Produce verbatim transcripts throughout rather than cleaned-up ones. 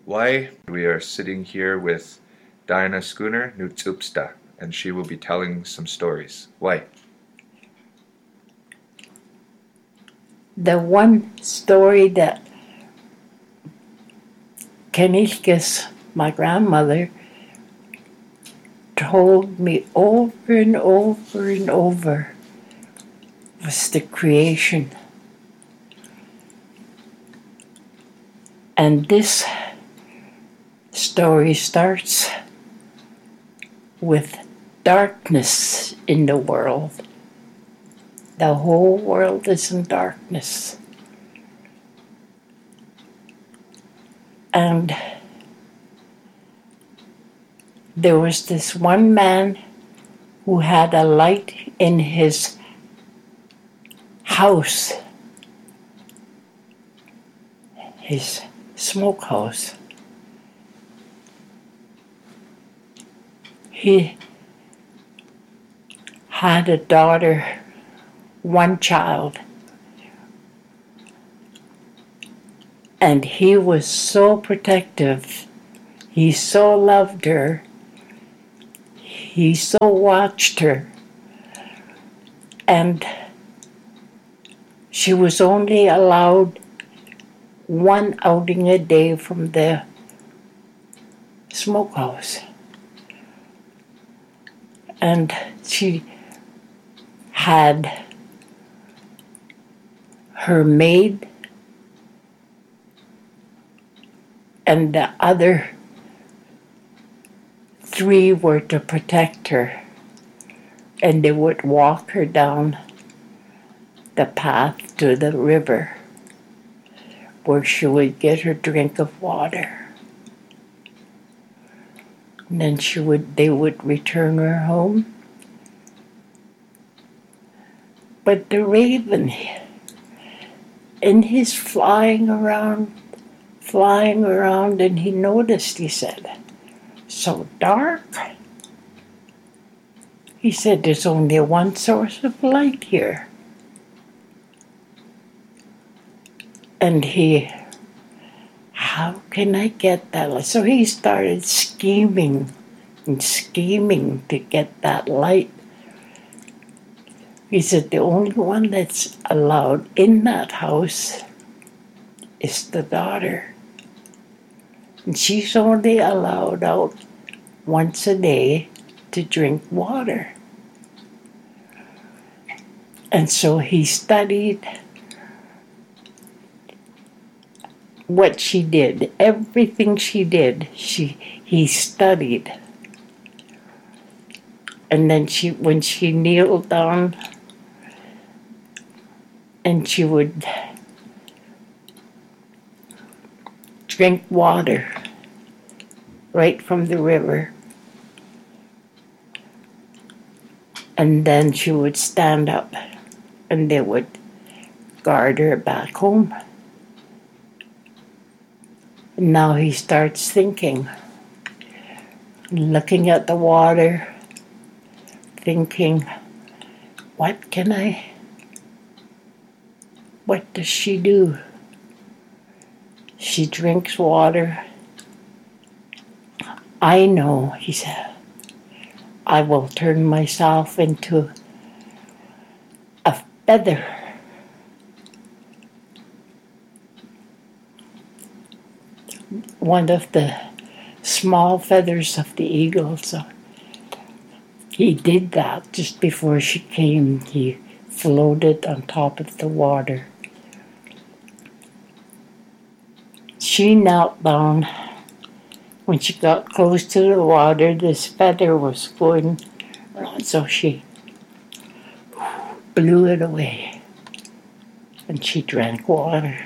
Why we are sitting here with Diana Schooner Nutsupsta, and she will be telling some stories. Why? The one story that Kenishkas, my grandmother, told me over and over and over was the creation. And this story starts with darkness in the world. The whole world is in darkness. And there was this one man who had a light in his house, his smokehouse. He had a daughter, one child, and he was so protective. He so loved her. He so watched her. And she was only allowed one outing a day from the smokehouse. And she had her maid and the other three were to protect her, and they would walk her down the path to the river where she would get her drink of water. And then she would, they would return her home. But the raven, in his flying around, flying around, and he noticed, he said, so dark. He said, there's only one source of light here. And he, how can I get that light? So he started scheming and scheming to get that light. He said, the only one that's allowed in that house is the daughter. And she's only allowed out once a day to drink water. And so he studied what she did, everything she did, she he studied. And then she, when she kneeled down, and she would drink water right from the river. And then she would stand up and they would guard her back home. And now he starts thinking, looking at the water, thinking, what can I, what does she do? She drinks water. I know, he said, I will turn myself into a feather. One of the small feathers of the eagle. So he did that just before she came. He floated on top of the water. She knelt down. When she got close to the water, this feather was going around, so she blew it away. And she drank water.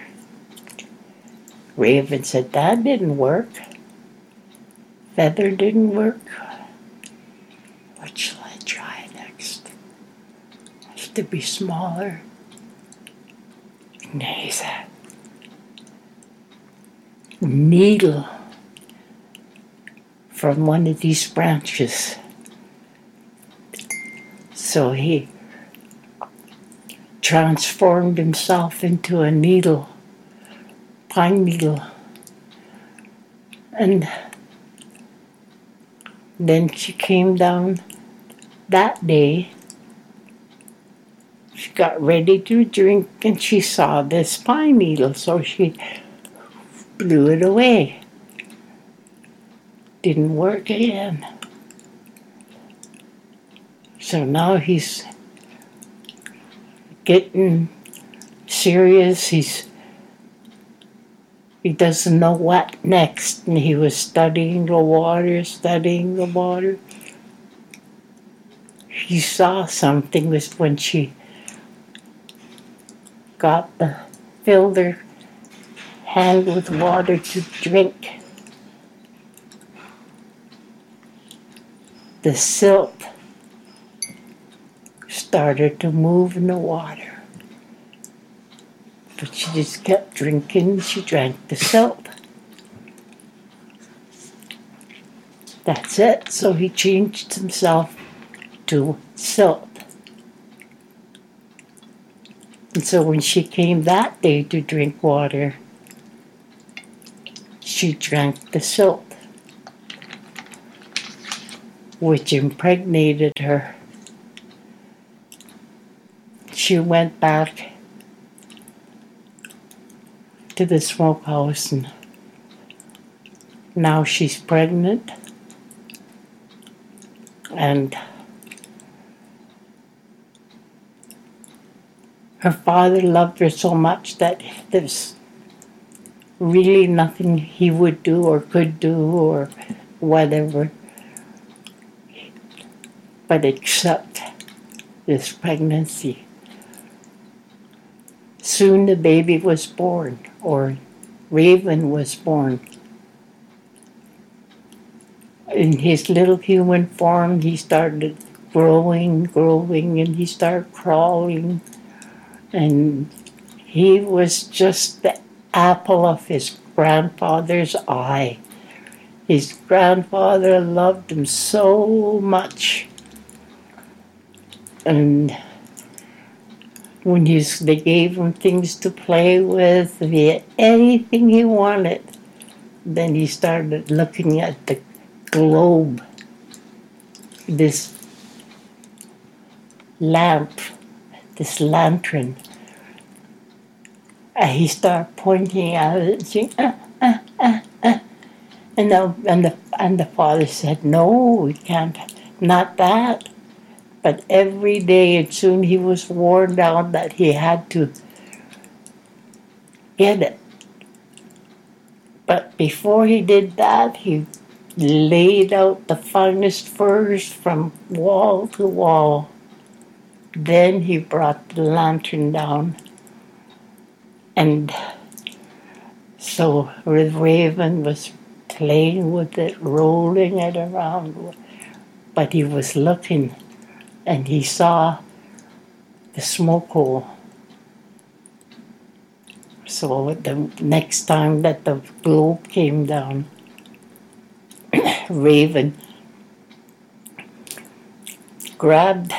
Raven said, that didn't work. Feather didn't work. What shall I try next? I have to be smaller. And then he said, needle from one of these branches. So he transformed himself into a needle, pine needle, And then she came down that day. She got ready to drink and she saw this pine needle, so she blew it away. Didn't work again. So now he's getting serious. He's he doesn't know what next, and he was studying the water, studying the water. He saw something was when she got the filled her hand with water to drink. The silt started to move in the water. But she just kept drinking. She drank the silt. That's it. So he changed himself to silt. And so when she came that day to drink water, she drank the silt, which impregnated her. She went back to the smokehouse, and now she's pregnant, and her father loved her so much that there's really nothing he would do or could do or whatever but accept this pregnancy. Soon the baby was born, or Raven was born. In his little human form, he started growing, growing, and he started crawling. And he was just the apple of his grandfather's eye. His grandfather loved him so much. And when he's, they gave him things to play with, if he had anything he wanted, then he started looking at the globe, this lamp, this lantern. And he started pointing at it and saying, ah, ah, ah, ah. And the, and, the, and the father said, no, we can't, not that. But every day, and soon he was worn down that he had to get it. But before he did that, he laid out the finest furs from wall to wall. Then he brought the lantern down. And so Raven was playing with it, rolling it around. But he was looking, and he saw the smoke hole. So the next time that the globe came down, Raven grabbed,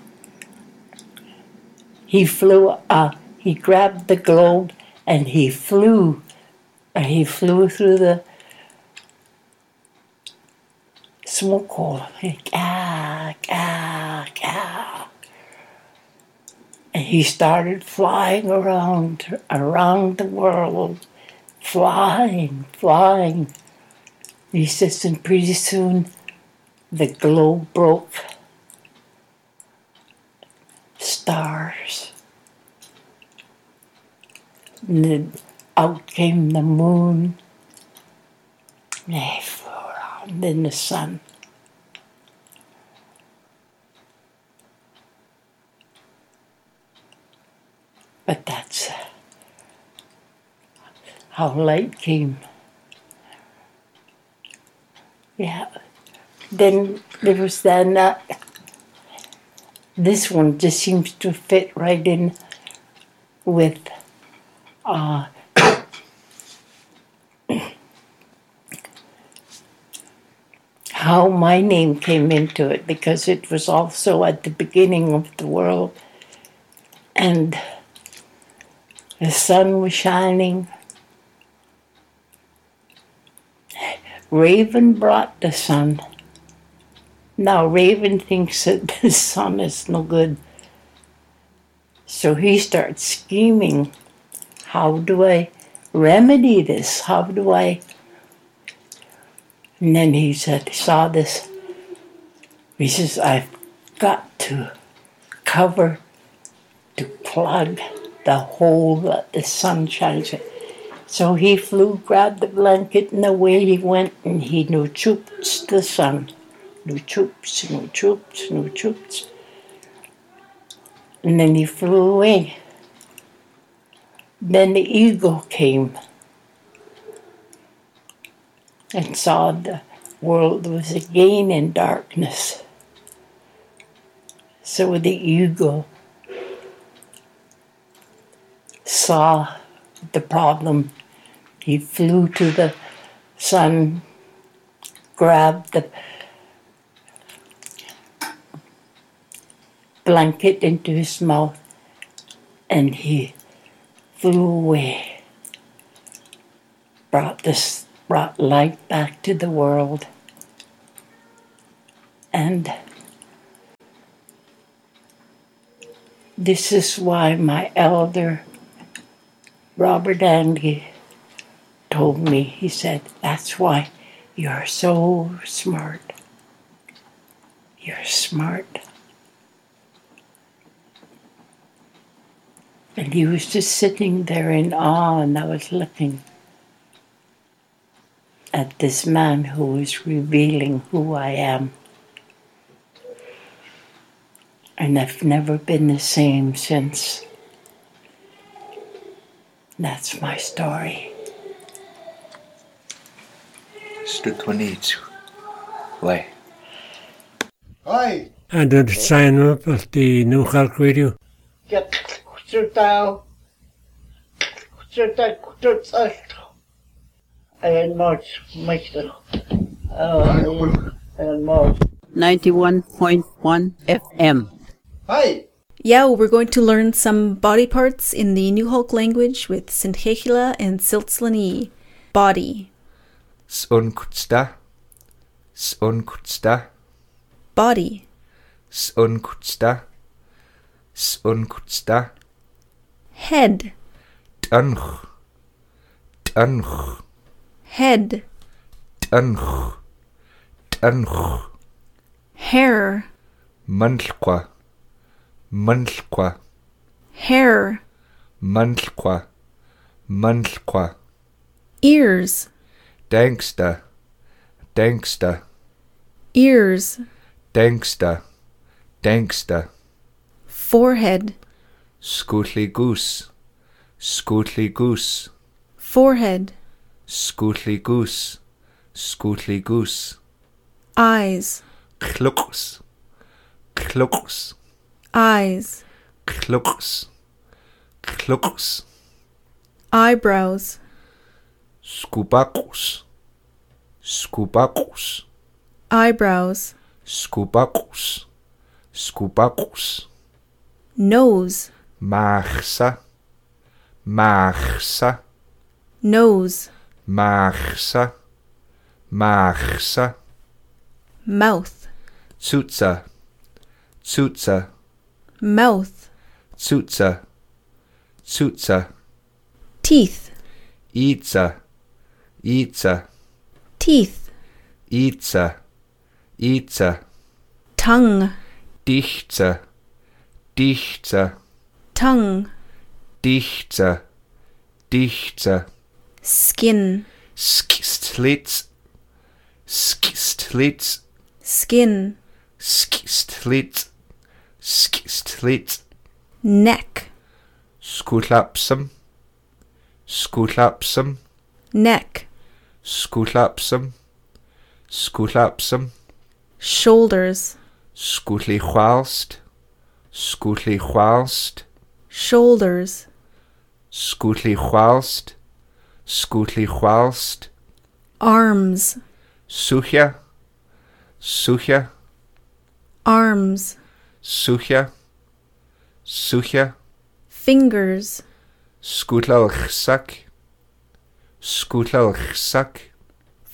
he flew, uh, he grabbed the globe and he flew, and he flew through the smoke hole. Like, ah, ah, ah. And he started flying around, around the world, flying, flying. He says, and pretty soon the globe broke. Stars. And then out came the moon. And they flew around, and then the sun. But that's how light came. Yeah. Then there was then, uh, this one just seems to fit right in with uh, how my name came into it, because it was also at the beginning of the world. And the sun was shining. Raven brought the sun. Now Raven thinks that the sun is no good. So he starts scheming. How do I remedy this? How do I... And then he said, saw this. He says, I've got to cover, to plug the hole that the sun shines in. So he flew, grabbed the blanket, and away he went, and he no choops the sun. No choops, no choops, no choops. And then he flew away. Then the eagle came and saw the world was again in darkness. So the eagle saw the problem. He flew to the sun, grabbed the blanket into his mouth, and he flew away. Brought this, brought light back to the world. And this is why my elder, Robert Andy, told me, he said, that's why you're so smart. You're smart. And he was just sitting there in awe, and I was looking at this man who was revealing who I am. And I've never been the same since. That's my story. Stutwanitsu. Way. Hi. And did sign up at the New Halk Radio. Get down. And much, much. And much. ninety-one point one F M. Hi. Yeah, we're going to learn some body parts in the New Halk language with Sinthechila and Siltslani. Body. Sunkutsta. Sunkutsta. Body. Sunkutsta. Sunkutsta. Head. Tanch. Tanch. Head. Tanch. Tanch. Hair. Mantlqua. Mantlqua. Hair. Mantlqua. Mantlqua. Ears. Danksta. Danksta. Ears. Danksta. Danksta. Forehead. Scootly goose. Scootly goose. Forehead. Scootly goose. Scootly goose. Eyes. Kluks. Kluks. Eyes. Kluks. Kluks. Eyebrows. Scoopacus. Scoopacus. Eyebrows. Scoopacus. Scoopacus. Nose. Marsa. Marsa. Nose. Marsa. Marsa. Mouth. Tsutsa. Tsutsa. Mouth. Tsutsa. Tsutsa. Teeth. Itza. Itza. Teeth. Itza. Itza. Tongue. Dichtza. Dichtza. Tongue. Dichtza. Dichtza. Skin. Skistlitz. Skistlitz. Skin. Skistlitz. Skistlitz. Neck. Skutlapsum. Skutlapsum. Neck. Skutlapsum. Skutlapsum. Shoulders. Skutli whilst. Skutli whilst. Shoulders. Skutli whilst. Skutli whilst. Arms. Suchja. Suchja. Arms. Suchja. Suchja.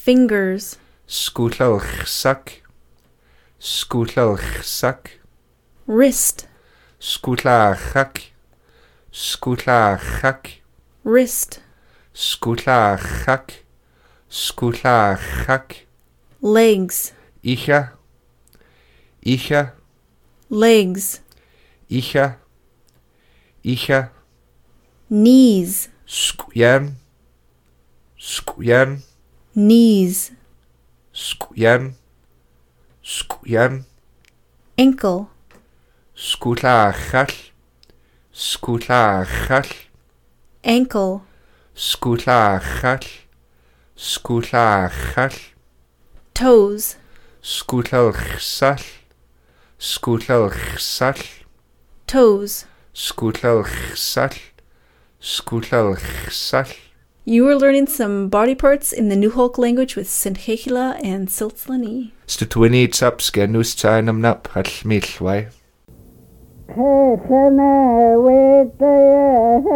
Fingers. Skúlalchsak. Skúlalchsak. Wrist. Skúlachak. Skúlachak. Wrist. Skúlachak. Skúlachak. Legs. Icha. Icha. Legs. Icha. Icha. Knees. Skújan. Skújan. Knees. Skújan. Skújan. Ankle. Skúlachal. Skúlachal. Ankle. Skúlachal. Skúlachal. Toes. Skúlalchsal. Skúlalchsal. Toes. Skúlalchsal. Skúlalchsal. You were learning some body parts in the New Hulk language with Sinchehila and Siltzlani. Stutwini tsaps genus tsainam nap hal milwai. Hey,